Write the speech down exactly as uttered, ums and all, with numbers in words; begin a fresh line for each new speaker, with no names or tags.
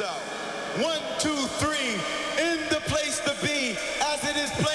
out. One, two, three, in the place to be, as it is played.